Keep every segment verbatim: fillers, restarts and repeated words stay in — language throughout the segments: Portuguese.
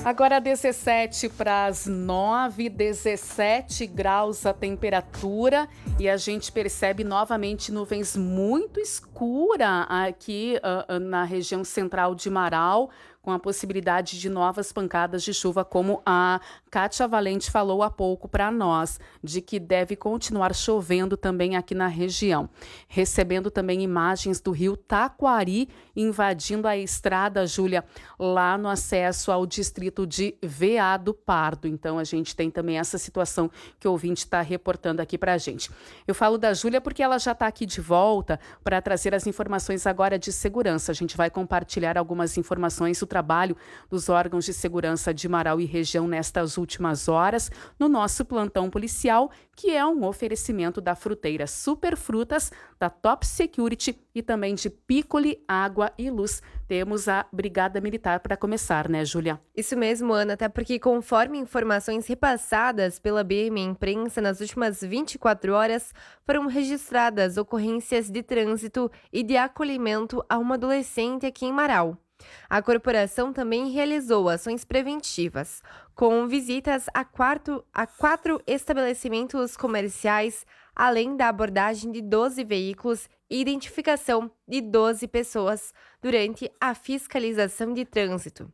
Agora dezessete para as nove, dezessete graus a temperatura e a gente percebe novamente nuvens muito escuras aqui uh, na região central de Marau, com a possibilidade de novas pancadas de chuva, como a Kátia Valente falou há pouco para nós, de que deve continuar chovendo também aqui na região. Recebendo também imagens do rio Taquari invadindo a estrada, Júlia, lá no acesso ao distrito de Veado Pardo. Então a gente tem também essa situação que o ouvinte está reportando aqui para a gente. Eu falo da Júlia porque ela já está aqui de volta para trazer as informações agora de segurança. A gente vai compartilhar algumas informações do trabalho dos órgãos de segurança de Marau e região nestas últimas horas no nosso plantão policial, que é um oferecimento da fruteira Superfrutas, da Top Security e também de Piccoli Água e Luz. Temos a Brigada Militar para começar, né, Júlia? Isso mesmo, Ana, até porque conforme informações repassadas pela B M Imprensa nas últimas vinte e quatro horas, foram registradas ocorrências de trânsito e de acolhimento a uma adolescente aqui em Marau. A corporação também realizou ações preventivas, com visitas a, quarto, a quatro estabelecimentos comerciais, além da abordagem de doze veículos e identificação de doze pessoas durante a fiscalização de trânsito.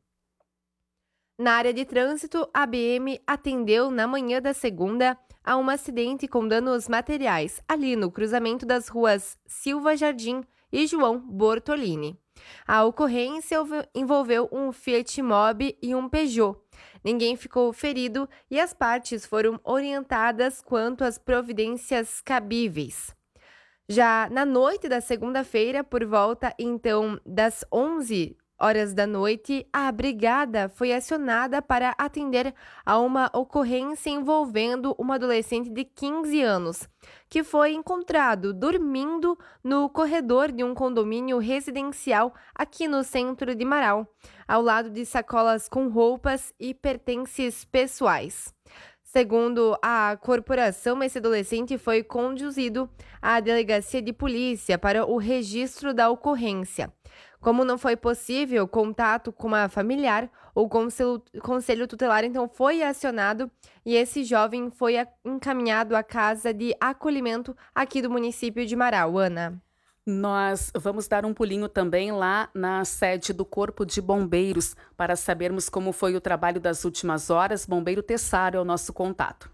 Na área de trânsito, a B M atendeu na manhã da segunda a um acidente com danos materiais ali no cruzamento das ruas Silva Jardim e João Bortolini. A ocorrência envolveu um Fiat Mobi e um Peugeot. Ninguém ficou ferido e as partes foram orientadas quanto às providências cabíveis. Já na noite da segunda-feira, por volta então das onze horas da noite, a brigada foi acionada para atender a uma ocorrência envolvendo uma adolescente de quinze anos, que foi encontrado dormindo no corredor de um condomínio residencial aqui no centro de Marau, ao lado de sacolas com roupas e pertences pessoais. Segundo a corporação, esse adolescente foi conduzido à delegacia de polícia para o registro da ocorrência. Como não foi possível contato com a familiar, o conselho, conselho tutelar então foi acionado e esse jovem foi encaminhado à casa de acolhimento aqui do município de Marau. Ana. Nós vamos dar um pulinho também lá na sede do Corpo de Bombeiros para sabermos como foi o trabalho das últimas horas. Bombeiro Tessaro é o nosso contato.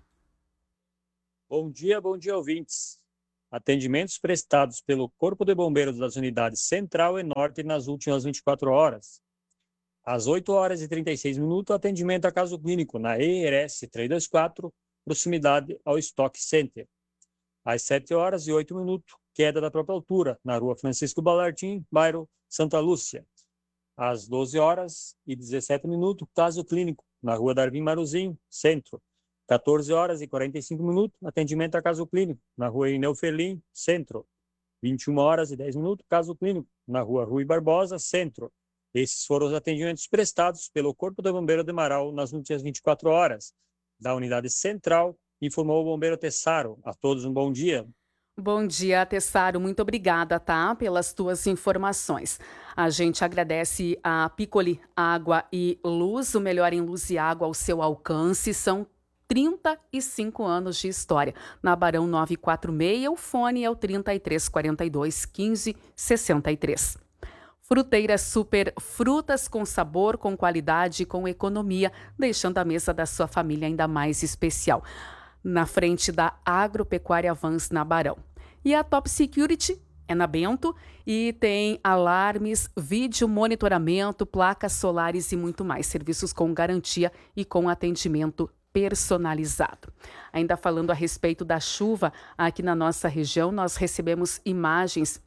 Bom dia, bom dia, ouvintes. Atendimentos prestados pelo Corpo de Bombeiros das unidades Central e Norte nas últimas vinte e quatro horas. Às oito horas e trinta e seis minutos, atendimento a caso clínico na E R S trezentos e vinte e quatro, proximidade ao Stock Center. Às sete horas e oito minutos, queda da própria altura, na rua Francisco Balartim, bairro Santa Lúcia. Às doze horas e dezessete minutos, caso clínico, na rua Darvim Maruzinho, centro. quatorze horas e quarenta e cinco minutos, atendimento a caso clínico, na rua Ineu Felim, centro. vinte e uma horas e dez minutos, caso clínico, na rua Rui Barbosa, centro. Esses foram os atendimentos prestados pelo Corpo de Bombeiro de Marau nas últimas vinte e quatro horas. Da unidade central, informou o bombeiro Tessaro. A todos um bom dia. Bom dia, Tessaro. Muito obrigada, tá, pelas tuas informações. A gente agradece a Piccoli Água e Luz, o melhor em luz e água ao seu alcance. São trinta e cinco anos de história. Na Barão novecentos e quarenta e seis, o fone é o trinta e três quarenta e dois, quinze sessenta e três. Fruteira Super Frutas com sabor, com qualidade e com economia, deixando a mesa da sua família ainda mais especial. Na frente da Agropecuária Vans, na Barão. E a Top Security é na Bento e tem alarmes, vídeo monitoramento, placas solares e muito mais. Serviços com garantia e com atendimento personalizado. Ainda falando a respeito da chuva, aqui na nossa região, nós recebemos imagens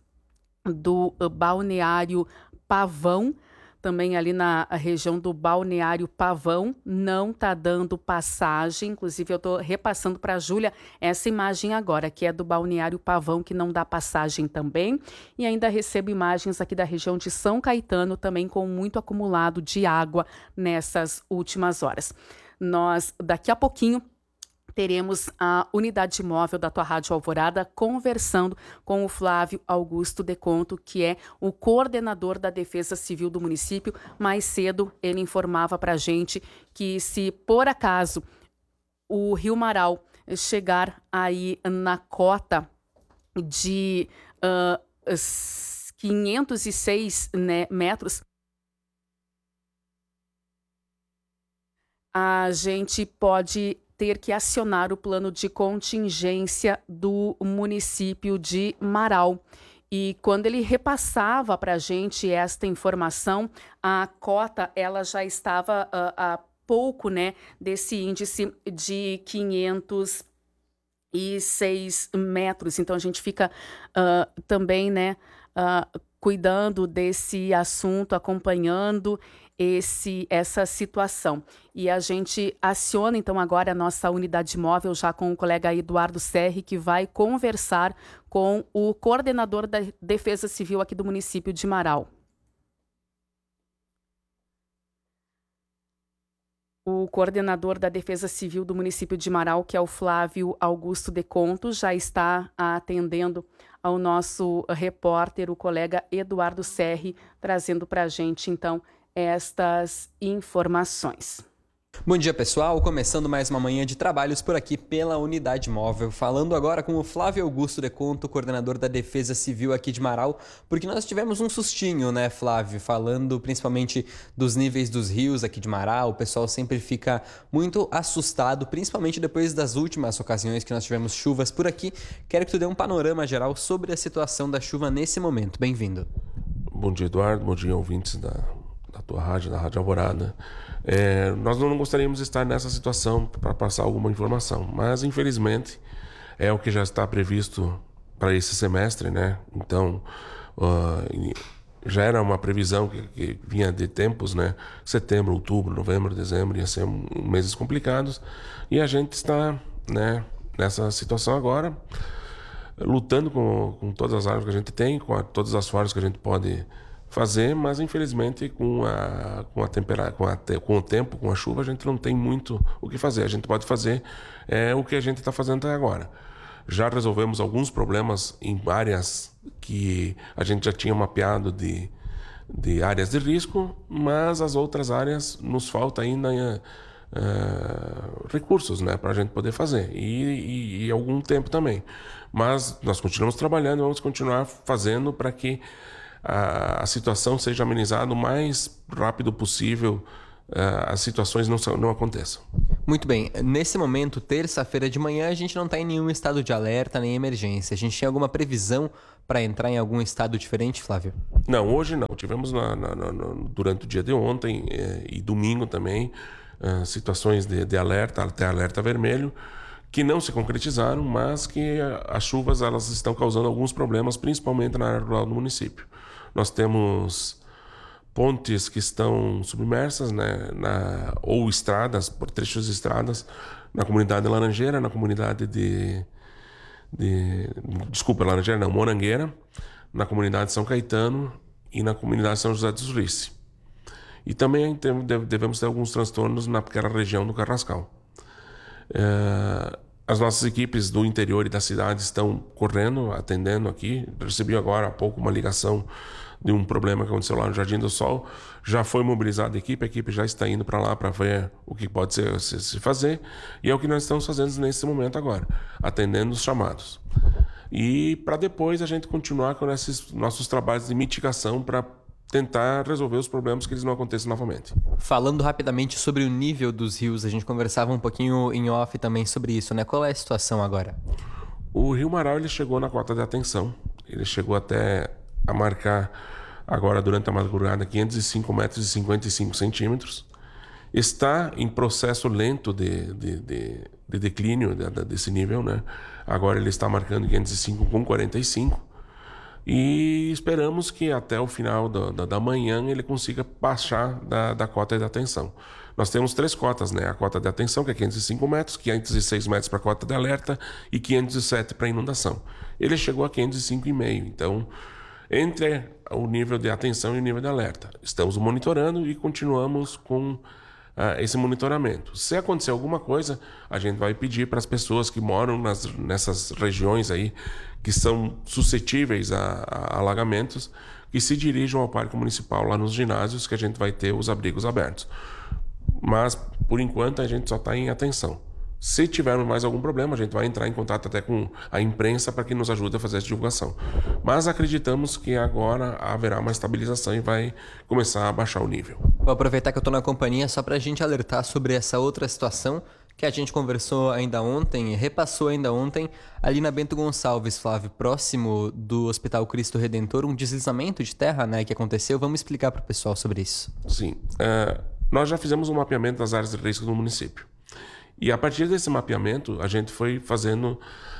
do Balneário Pavão, também ali na região do Balneário Pavão, não está dando passagem. Inclusive, eu estou repassando para a Júlia essa imagem agora, que é do Balneário Pavão, que não dá passagem também. E ainda recebo imagens aqui da região de São Caetano, também com muito acumulado de água nessas últimas horas. Nós, daqui a pouquinho, teremos a unidade móvel da tua Rádio Alvorada conversando com o Flávio Augusto Deconto, que é o coordenador da Defesa Civil do município. Mais cedo ele informava para a gente que, se por acaso o Rio Marau chegar aí na cota de uh, quinhentos e seis, né, metros, a gente pode ter que acionar o plano de contingência do município de Marau. E quando ele repassava para a gente esta informação, a cota ela já estava uh, a pouco, né, desse índice de quinhentos e seis metros. Então a gente fica uh, também, né, uh, cuidando desse assunto, acompanhando esse, essa situação. E a gente aciona então agora a nossa unidade móvel já com o colega Eduardo Serri, que vai conversar com o coordenador da Defesa Civil aqui do município de Marau. O coordenador da Defesa Civil do município de Marau, que é o Flávio Augusto Deconto, já está atendendo ao nosso repórter, o colega Eduardo Serri, trazendo para a gente, então, estas informações. Bom dia, pessoal. Começando mais uma manhã de trabalhos por aqui pela Unidade Móvel. Falando agora com o Flávio Augusto Deconto, coordenador da Defesa Civil aqui de Marau, porque nós tivemos um sustinho, né, Flávio? Falando principalmente dos níveis dos rios aqui de Marau, o pessoal sempre fica muito assustado, principalmente depois das últimas ocasiões que nós tivemos chuvas por aqui. Quero que tu dê um panorama geral sobre a situação da chuva nesse momento. Bem-vindo. Bom dia, Eduardo. Bom dia, ouvintes da, da tua rádio, da Rádio Alvorada. É, nós não gostaríamos de estar nessa situação para passar alguma informação, mas infelizmente é o que já está previsto para esse semestre, né? Então uh, já era uma previsão que, que vinha de tempos, né? Setembro, outubro, novembro, dezembro ia ser um, meses complicados, e a gente está, né, nessa situação agora, lutando com, com todas as armas que a gente tem, com a, todas as formas que a gente pode fazer, mas infelizmente com a com a temperatura, com, a, com o tempo, com a chuva, a gente não tem muito o que fazer. A gente pode fazer é, o que a gente está fazendo até agora. Já resolvemos alguns problemas em áreas que a gente já tinha mapeado de, de áreas de risco, mas as outras áreas nos falta ainda é, recursos, né, para a gente poder fazer, e, e, e algum tempo também. Mas nós continuamos trabalhando e vamos continuar fazendo para que a, a situação seja amenizada o mais rápido possível, uh, as situações não, não aconteçam. Muito bem. Nesse momento, terça-feira de manhã, a gente não está em nenhum estado de alerta nem emergência. A gente tem alguma previsão para entrar em algum estado diferente, Flávio? Não, hoje não. Tivemos na, na, na, durante o dia de ontem eh, e domingo também uh, situações de, de alerta, até alerta vermelho, que não se concretizaram, mas que as chuvas elas estão causando alguns problemas, principalmente na área rural do município. Nós temos pontes que estão submersas, né, na, ou estradas, por trechos de estradas, na comunidade de Laranjeira, na comunidade de, de... Desculpa, Laranjeira não, Morangueira, na comunidade de São Caetano e na comunidade de São José dos Urice. E também devemos ter alguns transtornos naquela região do Carrascal. É, as nossas equipes do interior e da cidade estão correndo, atendendo aqui. Recebi agora há pouco uma ligação de um problema que aconteceu lá no Jardim do Sol. Já foi mobilizada a equipe, a equipe já está indo para lá para ver o que pode ser, se, se fazer. E é o que nós estamos fazendo nesse momento agora, atendendo os chamados. E para depois a gente continuar com esses nossos trabalhos de mitigação para tentar resolver os problemas que eles não aconteçam novamente. Falando rapidamente sobre o nível dos rios, a gente conversava um pouquinho em off também sobre isso, né? Qual é a situação agora? O Rio Marau ele chegou na cota de atenção. Ele chegou até a marcar agora durante a madrugada quinhentos e cinco metros e cinquenta e cinco centímetros. Está em processo lento de, de, de, de declínio de, de, desse nível, né? Agora ele está marcando quinhentos e cinco com quarenta e cinco. E esperamos que até o final da, da, da manhã ele consiga baixar da, da cota de atenção. Nós temos três cotas, né? A cota de atenção, que é quinhentos e cinco metros, quinhentos e seis metros para a cota de alerta e quinhentos e sete para inundação. Ele chegou a quinhentos e cinco vírgula cinco, então, entre o nível de atenção e o nível de alerta. Estamos monitorando e continuamos com uh, esse monitoramento. Se acontecer alguma coisa, a gente vai pedir para as pessoas que moram nas, nessas regiões aí que são suscetíveis a, a alagamentos, que se dirijam ao Parque Municipal lá nos ginásios, que a gente vai ter os abrigos abertos. Mas, por enquanto, a gente só está em atenção. Se tivermos mais algum problema, a gente vai entrar em contato até com a imprensa para que nos ajude a fazer essa divulgação. Mas acreditamos que agora haverá uma estabilização e vai começar a baixar o nível. Vou aproveitar que eu estou na companhia só para a gente alertar sobre essa outra situação que a gente conversou ainda ontem, repassou ainda ontem, ali na Bento Gonçalves, Flávio, próximo do Hospital Cristo Redentor, um deslizamento de terra, né, que aconteceu. Vamos explicar para o pessoal sobre isso. Sim. Uh, nós já fizemos um mapeamento das áreas de risco do município. E a partir desse mapeamento, a gente foi fazendo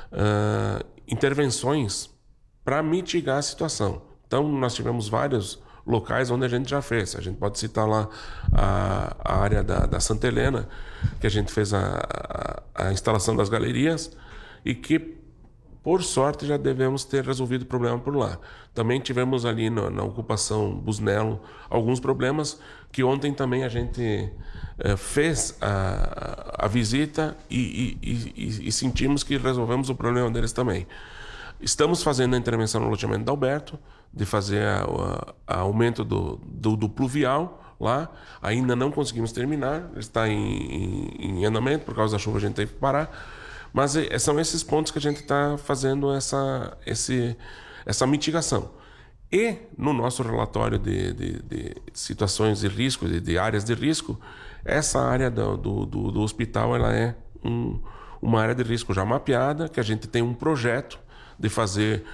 uh, intervenções para mitigar a situação. Então, nós tivemos vários locais onde a gente já fez. A gente pode citar lá a, a área da, da Santa Helena, que a gente fez a, a, a instalação das galerias e que, por sorte, já devemos ter resolvido o problema por lá. Também tivemos ali na, na ocupação Busnello alguns problemas que ontem também a gente eh, fez a, a visita e, e, e, e sentimos que resolvemos o problema deles também. Estamos fazendo a intervenção no loteamento da Alberto, de fazer o aumento do, do, do pluvial lá. Ainda não conseguimos terminar, está em, em, em andamento, por causa da chuva a gente teve que parar. Mas é, são esses pontos que a gente está fazendo essa, esse, essa mitigação. E no nosso relatório de, de, de situações de risco, de, de áreas de risco, essa área do, do, do hospital ela é um, uma área de risco já mapeada, que a gente tem um projeto de fazer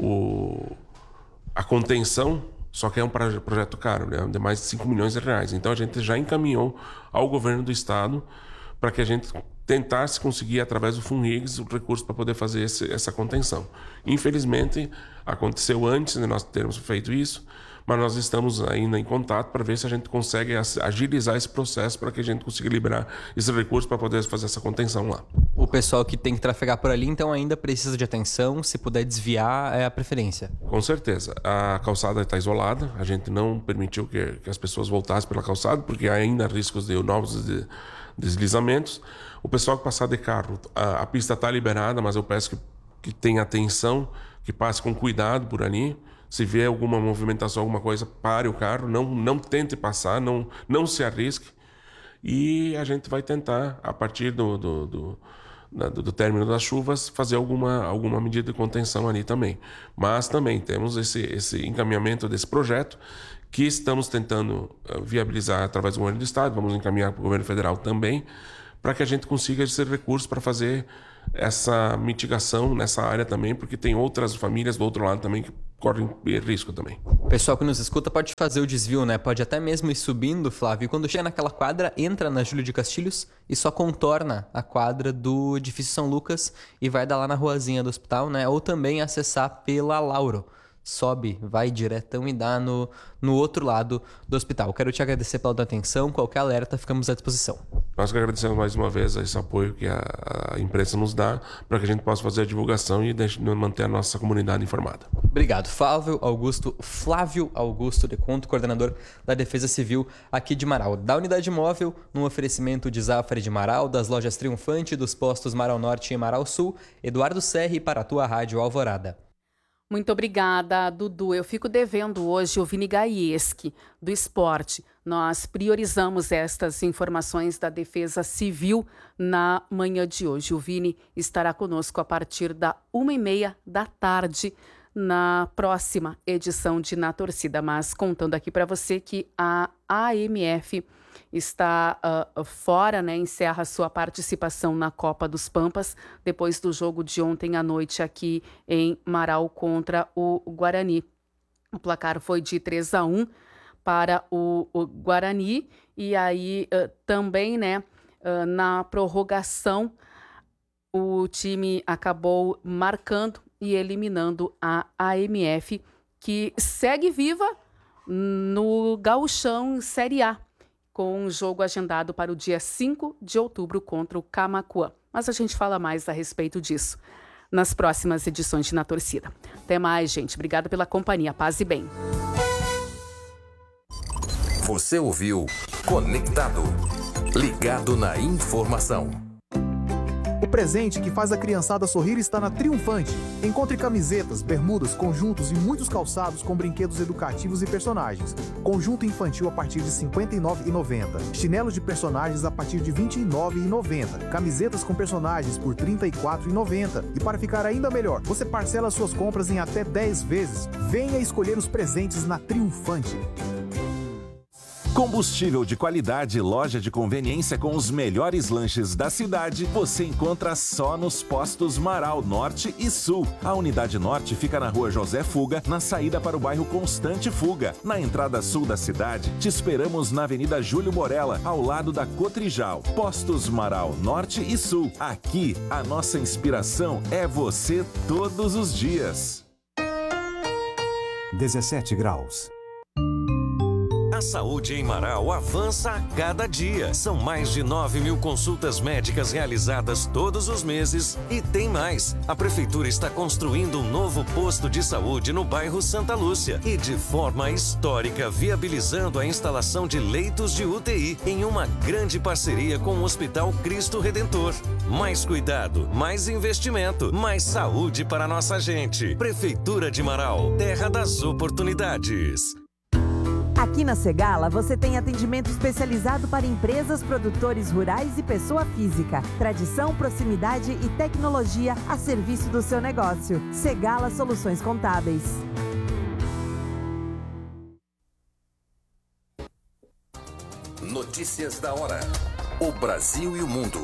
o, a contenção, só que é um projeto caro, né, de mais de cinco milhões de reais. Então a gente já encaminhou ao governo do estado para que a gente tentasse conseguir, através do FUNRIGS, o recurso para poder fazer esse, essa contenção. Infelizmente, aconteceu antes de nós termos feito isso, mas nós estamos ainda em contato para ver se a gente consegue agilizar esse processo para que a gente consiga liberar esse recurso para poder fazer essa contenção lá. O pessoal que tem que trafegar por ali, então, ainda precisa de atenção. Se puder desviar, é a preferência. Com certeza. A calçada está isolada. A gente não permitiu que, que as pessoas voltassem pela calçada, porque há ainda riscos de novos de, deslizamentos. O pessoal que passar de carro, a, a pista está liberada, mas eu peço que, que tenha atenção, que passe com cuidado por ali. Se vê alguma movimentação, alguma coisa, pare o carro, não, não tente passar, não, não se arrisque. E a gente vai tentar, a partir do, do, do, do, do término das chuvas, fazer alguma, alguma medida de contenção ali também. Mas também temos esse, esse encaminhamento desse projeto que estamos tentando viabilizar através do governo do estado, vamos encaminhar para o governo federal também, para que a gente consiga esse recurso para fazer essa mitigação nessa área também, porque tem outras famílias do outro lado também que correm risco também. O pessoal que nos escuta pode fazer o desvio, né? Pode até mesmo ir subindo, Flávio, e quando chega naquela quadra, entra na Júlio de Castilhos e só contorna a quadra do edifício São Lucas e vai dar lá na ruazinha do hospital, né? Ou também acessar pela Lauro. Sobe, vai diretão e dá no, no outro lado do hospital. Quero te agradecer pela tua atenção. Qualquer alerta, ficamos à disposição. Nós que agradecemos mais uma vez esse apoio que a, a imprensa nos dá para que a gente possa fazer a divulgação e deixe, manter a nossa comunidade informada. Obrigado, Flávio Augusto, Flávio Augusto Deconto, coordenador da Defesa Civil aqui de Marau. Da Unidade Móvel, num oferecimento de Zafari de Marau, das lojas Triunfante, dos postos Marau Norte e Marau Sul, Eduardo Serri para a tua Rádio Alvorada. Muito obrigada, Dudu. Eu fico devendo hoje o Vini Gaieski, do esporte. Nós priorizamos estas informações da Defesa Civil na manhã de hoje. O Vini estará conosco a partir da uma e meia da tarde na próxima edição de Na Torcida. Mas contando aqui para você que a A M F está uh, fora, né, encerra sua participação na Copa dos Pampas, depois do jogo de ontem à noite aqui em Marau contra o Guarani. O placar foi de três a um para o, o Guarani, e aí uh, também, né, uh, na prorrogação, o time acabou marcando e eliminando a A M F, que segue viva no Gauchão Série A, com um jogo agendado para o dia cinco de outubro contra o Camaquã. Mas a gente fala mais a respeito disso nas próximas edições de Na Torcida. Até mais, gente. Obrigada pela companhia. Paz e bem. Você ouviu Conectado. Ligado na informação. O presente que faz a criançada sorrir está na Triunfante. Encontre camisetas, bermudas, conjuntos e muitos calçados com brinquedos educativos e personagens. Conjunto infantil a partir de cinquenta e nove reais e noventa centavos. Chinelos de personagens a partir de vinte e nove reais e noventa centavos. Camisetas com personagens por trinta e quatro reais e noventa centavos. E para ficar ainda melhor, você parcela suas compras em até dez vezes. Venha escolher os presentes na Triunfante. Combustível de qualidade, loja de conveniência com os melhores lanches da cidade, você encontra só nos postos Marau Norte e Sul. A unidade norte fica na rua José Fuga, na saída para o bairro Constante Fuga. Na entrada sul da cidade, te esperamos na Avenida Júlio Morella, ao lado da Cotrijal. Postos Marau Norte e Sul. Aqui, a nossa inspiração é você todos os dias. dezessete graus. A saúde em Marau avança a cada dia. São mais de nove mil consultas médicas realizadas todos os meses e tem mais. A Prefeitura está construindo um novo posto de saúde no bairro Santa Lúcia e de forma histórica viabilizando a instalação de leitos de U T I em uma grande parceria com o Hospital Cristo Redentor. Mais cuidado, mais investimento, mais saúde para nossa gente. Prefeitura de Marau, terra das oportunidades. Aqui na Segala, você tem atendimento especializado para empresas, produtores rurais e pessoa física. Tradição, proximidade e tecnologia a serviço do seu negócio. Segala Soluções Contábeis. Notícias da hora. O Brasil e o mundo.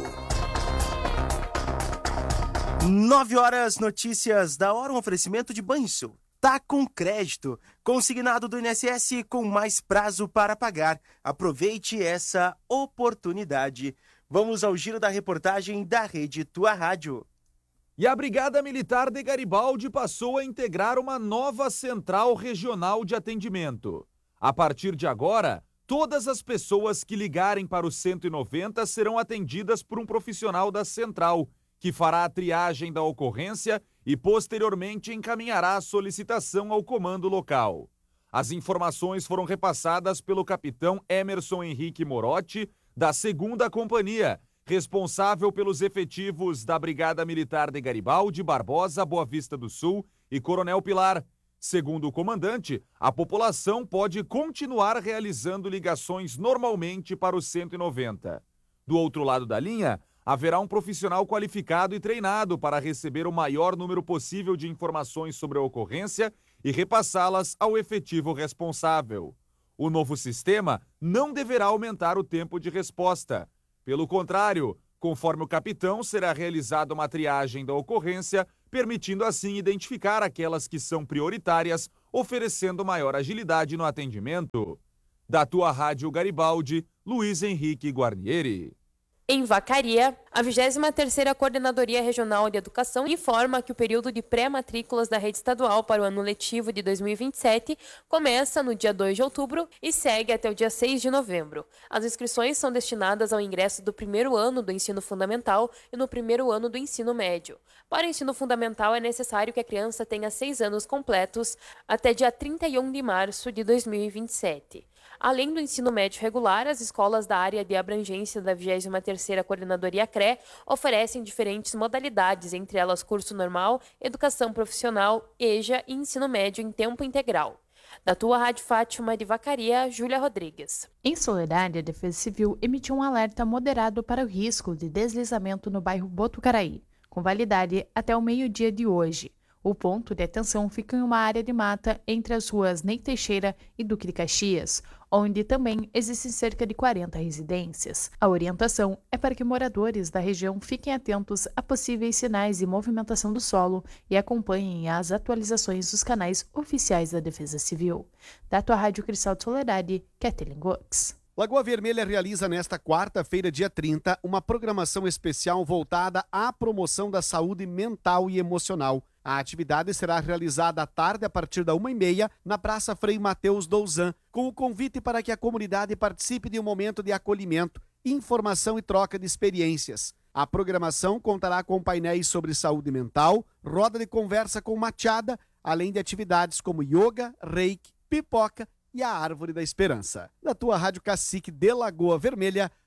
Nove horas, notícias da hora, um oferecimento de Banrisul. Tá com crédito, consignado do I N S S com mais prazo para pagar. Aproveite essa oportunidade. Vamos ao giro da reportagem da Rede Tua Rádio. E a Brigada Militar de Garibaldi passou a integrar uma nova central regional de atendimento. A partir de agora, todas as pessoas que ligarem para o cento e noventa serão atendidas por um profissional da central, que fará a triagem da ocorrência e posteriormente encaminhará a solicitação ao comando local. As informações foram repassadas pelo capitão Emerson Henrique Morotti, da segunda Companhia, responsável pelos efetivos da Brigada Militar de Garibaldi, Barbosa, Boa Vista do Sul e Coronel Pilar. Segundo o comandante, a população pode continuar realizando ligações normalmente para o cento e noventa. Do outro lado da linha, haverá um profissional qualificado e treinado para receber o maior número possível de informações sobre a ocorrência e repassá-las ao efetivo responsável. O novo sistema não deverá aumentar o tempo de resposta. Pelo contrário, conforme o capitão, será realizada uma triagem da ocorrência, permitindo assim identificar aquelas que são prioritárias, oferecendo maior agilidade no atendimento. Da Tua Rádio Garibaldi, Luiz Henrique Guarnieri. Em Vacaria, a vigésima terceira Coordenadoria Regional de Educação informa que o período de pré-matrículas da rede estadual para o ano letivo de dois mil e vinte e sete começa no dia dois de outubro e segue até o dia seis de novembro. As inscrições são destinadas ao ingresso do primeiro ano do ensino fundamental e no primeiro ano do ensino médio. Para o ensino fundamental, é necessário que a criança tenha seis anos completos até dia trinta e um de março de dois mil e vinte e sete. Além do ensino médio regular, as escolas da área de abrangência da vigésima terceira Coordenadoria C R E oferecem diferentes modalidades, entre elas curso normal, educação profissional, E J A e ensino médio em tempo integral. Da Tua Rádio Fátima de Vacaria, Júlia Rodrigues. Em Soledade, a Defesa Civil emitiu um alerta moderado para o risco de deslizamento no bairro Botucaraí, com validade até o meio-dia de hoje. O ponto de atenção fica em uma área de mata entre as ruas Ney Teixeira e Duque de Caxias, onde também existem cerca de quarenta residências. A orientação é para que moradores da região fiquem atentos a possíveis sinais de movimentação do solo e acompanhem as atualizações dos canais oficiais da Defesa Civil. Da Tua Rádio Cristal de Soledade, Kathleen Gux. Lagoa Vermelha realiza nesta quarta-feira, dia trinta, uma programação especial voltada à promoção da saúde mental e emocional. A atividade será realizada à tarde a partir da uma e meia na Praça Frei Mateus Douzan, com o convite para que a comunidade participe de um momento de acolhimento, informação e troca de experiências. A programação contará com painéis sobre saúde mental, roda de conversa com machada, além de atividades como yoga, reiki, pipoca e a Árvore da Esperança. Da Tua Rádio Cacique de Lagoa Vermelha,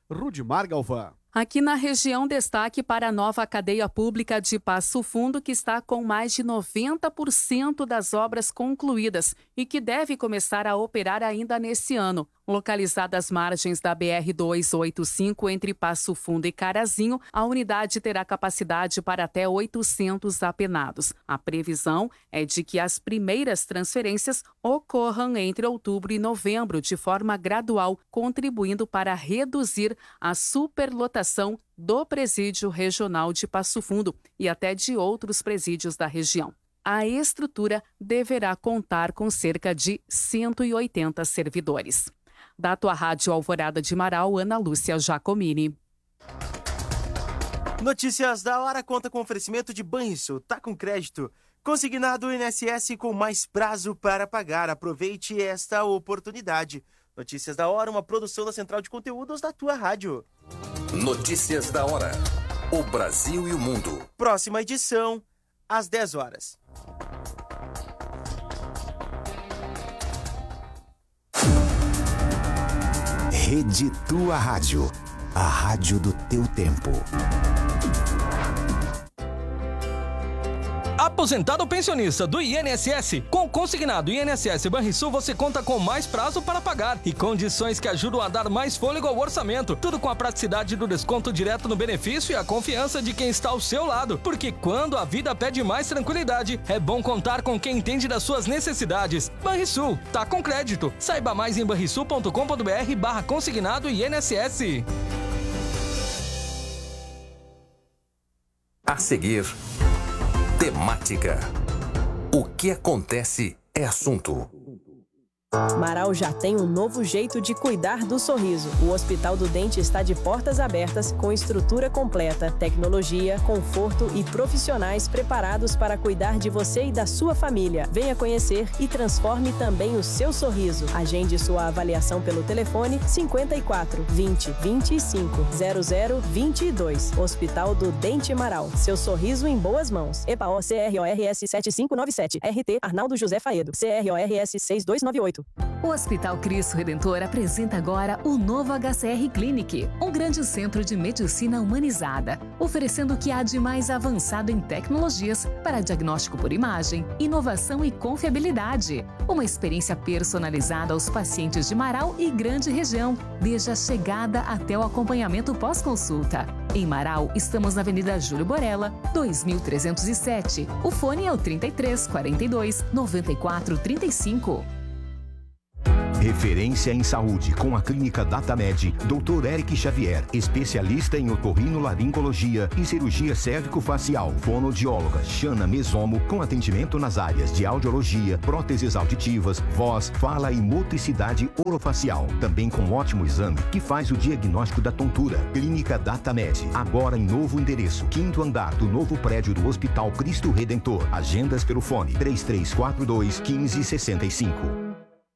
Rudimar Galvão. Aqui na região, destaque para a nova cadeia pública de Passo Fundo, que está com mais de noventa por cento das obras concluídas e que deve começar a operar ainda nesse ano. Localizada às margens da B R duzentos e oitenta e cinco entre Passo Fundo e Carazinho, a unidade terá capacidade para até oitocentos apenados. A previsão é de que as primeiras transferências ocorram entre outubro e novembro, de forma gradual, contribuindo para reduzir a superlotação do Presídio Regional de Passo Fundo e até de outros presídios da região. A estrutura deverá contar com cerca de cento e oitenta servidores. Da tua Rádio Alvorada de Marau, Ana Lúcia Giacomini. Notícias da hora conta com oferecimento de Banrisul. Tá com crédito. Consignado I N S S com mais prazo para pagar. Aproveite esta oportunidade. Notícias da hora, uma produção da Central de Conteúdos da tua rádio. Notícias da hora. O Brasil e o mundo. Próxima edição, às dez horas. Rede Tua Rádio, a rádio do teu tempo. Aposentado ou pensionista do I N S S, com o consignado I N S S Banrisul você conta com mais prazo para pagar e condições que ajudam a dar mais fôlego ao orçamento. Tudo com a praticidade do desconto direto no benefício e a confiança de quem está ao seu lado. Porque quando a vida pede mais tranquilidade, é bom contar com quem entende das suas necessidades. Banrisul, tá com crédito. Saiba mais em banrisul ponto com ponto br barra consignado I N S S. A seguir, temática. O que acontece é assunto. Marau já tem um novo jeito de cuidar do sorriso. O Hospital do Dente está de portas abertas, com estrutura completa, tecnologia, conforto e profissionais preparados para cuidar de você e da sua família. Venha conhecer e transforme também o seu sorriso. Agende sua avaliação pelo telefone cinquenta e quatro, vinte, vinte e cinco, zero zero, vinte e dois. Hospital do Dente Marau. Seu sorriso em boas mãos. E P A O C R O R S sete cinco nove sete. R T Arnaldo José Faedo. C R O R S seis dois nove oito. O Hospital Cristo Redentor apresenta agora o novo H C R Clinic, um grande centro de medicina humanizada, oferecendo o que há de mais avançado em tecnologias para diagnóstico por imagem, inovação e confiabilidade. Uma experiência personalizada aos pacientes de Marau e grande região, desde a chegada até o acompanhamento pós-consulta. Em Marau, estamos na Avenida Júlio Borella, dois mil trezentos e sete. O fone é o trinta e três, quarenta e dois, noventa e quatro, trinta e cinco. Referência em saúde com a Clínica DataMed, doutor Eric Xavier, especialista em otorrinolaringologia e cirurgia cérvico-facial, fonoaudióloga Xana Mesomo, com atendimento nas áreas de audiologia, próteses auditivas, voz, fala e motricidade orofacial. Também com ótimo exame que faz o diagnóstico da tontura. Clínica DataMed, agora em novo endereço, quinto andar do novo prédio do Hospital Cristo Redentor. Agendas pelo fone três três quatro dois, um cinco seis cinco.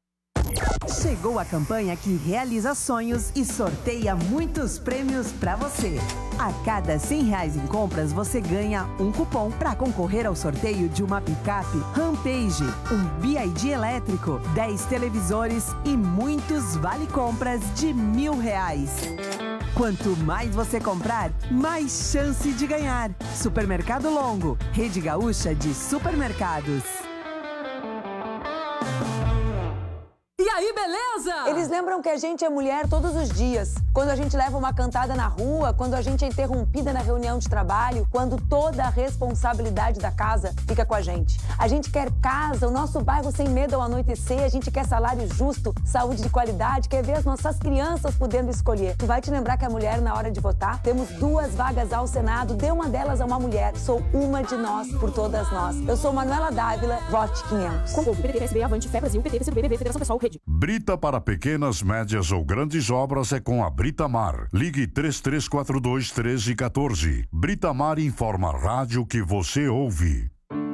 Chegou a campanha que realiza sonhos e sorteia muitos prêmios para você. A cada cem reais em compras, você ganha um cupom para concorrer ao sorteio de uma picape Rampage, um B I D elétrico, dez televisores e muitos vale-compras de mil reais. Quanto mais você comprar, mais chance de ganhar. Supermercado Longo, Rede Gaúcha de Supermercados. E aí, beleza? Eles lembram que a gente é mulher todos os dias. Quando a gente leva uma cantada na rua, quando a gente é interrompida na reunião de trabalho, quando toda a responsabilidade da casa fica com a gente. A gente quer casa, o nosso bairro sem medo ao anoitecer, a gente quer salário justo, saúde de qualidade, quer ver as nossas crianças podendo escolher. Tu vai te lembrar que a mulher, na hora de votar, temos duas vagas ao Senado, dê uma delas a uma mulher. Sou uma de nós, por todas nós. Eu sou Manuela Dávila, vote quinhentos. Com o P T, P S B, Avante, Fé Brasil, P T, P C do B, B V, Federação Pessoal, Rede. Brita para pequenas, médias ou grandes obras é com a Britamar. Ligue três três quatro dois, um três um quatro. Britamar informa a rádio que você ouve.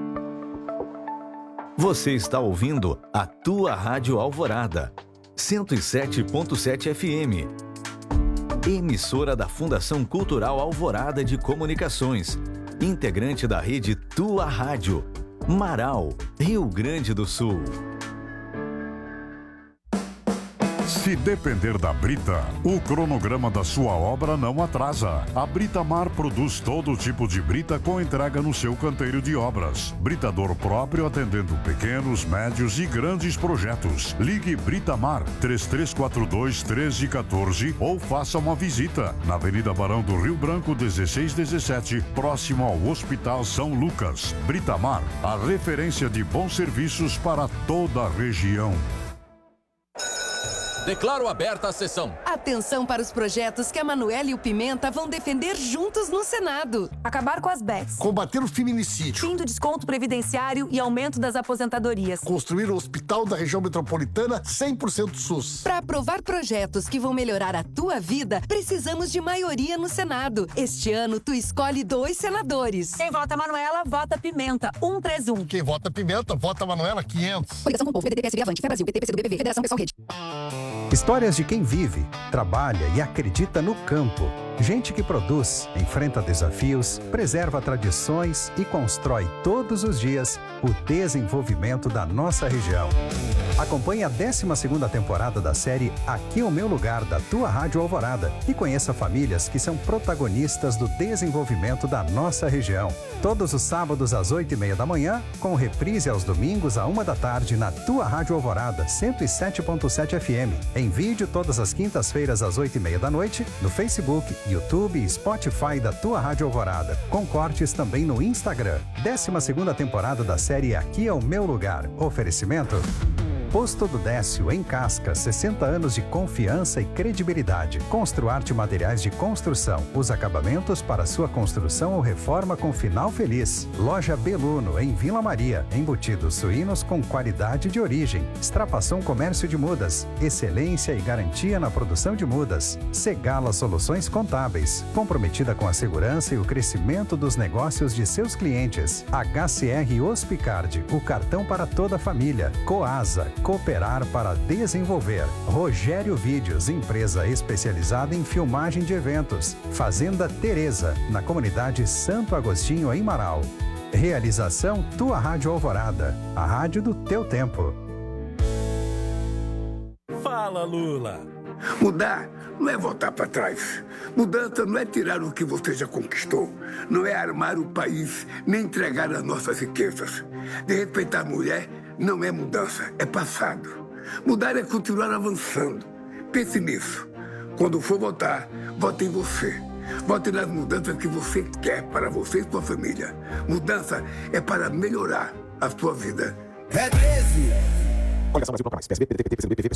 Você está ouvindo a tua Rádio Alvorada, cento e sete ponto sete F M. Emissora da Fundação Cultural Alvorada de Comunicações. Integrante da rede Tua Rádio. Marau, Rio Grande do Sul. Se depender da Brita, o cronograma da sua obra não atrasa. A Britamar produz todo tipo de brita com entrega no seu canteiro de obras. Britador próprio atendendo pequenos, médios e grandes projetos. Ligue Britamar três três quatro dois, um três um quatro ou faça uma visita na Avenida Barão do Rio Branco dezesseis dezessete, próximo ao Hospital São Lucas. Britamar, a referência de bons serviços para toda a região. Declaro aberta a sessão. Atenção para os projetos que a Manuela e o Pimenta vão defender juntos no Senado. Acabar com as bets. Combater o feminicídio. Fim do desconto previdenciário e aumento das aposentadorias. Construir o hospital da região metropolitana cem por cento SUS. Para aprovar projetos que vão melhorar a tua vida, precisamos de maioria no Senado. Este ano, tu escolhe dois senadores. Quem vota Manuela, vota Pimenta. um três um. Quem vota Pimenta, vota Manuela quinhentos. Coligação com o Povo, P D T, P S B, Avante, Fé Brasil, P T, P C do B B V, Federação Pessoal Rede. Histórias de quem vive, trabalha e acredita no campo. Gente que produz, enfrenta desafios, preserva tradições e constrói todos os dias o desenvolvimento da nossa região. Acompanhe a décima segunda temporada da série Aqui é o Meu Lugar, da tua Rádio Alvorada, e conheça famílias que são protagonistas do desenvolvimento da nossa região. Todos os sábados às oito e meia da manhã, com reprise aos domingos à uma da tarde na tua Rádio Alvorada, cento e sete ponto sete F M. Em vídeo todas as quintas-feiras às oito e meia da noite, no Facebook, YouTube e Spotify da tua Rádio Alvorada, com cortes também no Instagram. décima segunda temporada da série Aqui é o Meu Lugar. Oferecimento Posto do Décio, em Casca, sessenta anos de confiança e credibilidade. Construarte Materiais de Construção, os acabamentos para sua construção ou reforma com final feliz. Loja Beluno, em Vila Maria, embutidos suínos com qualidade de origem. Extrapação Comércio de Mudas, excelência e garantia na produção de mudas. Segala Soluções Contábeis, comprometida com a segurança e o crescimento dos negócios de seus clientes. H C R Hospicard, o cartão para toda a família. Coasa, cooperar para desenvolver. Rogério Vídeos, empresa especializada em filmagem de eventos. Fazenda Teresa, na comunidade Santo Agostinho, em Marau. Realização Tua Rádio Alvorada, a rádio do teu tempo. Fala, Lula! Mudar não é voltar para trás. Mudança não é tirar o que você já conquistou. Não é armar o país, nem entregar as nossas riquezas. De respeitar a mulher não é mudança, é passado. Mudar é continuar avançando. Pense nisso. Quando for votar, vote em você. Vote nas mudanças que você quer para você e sua família. Mudança é para melhorar a sua vida. É treze! Coligação Brasil Bloco Mais, P S B, P D T, P T, P C do B B V,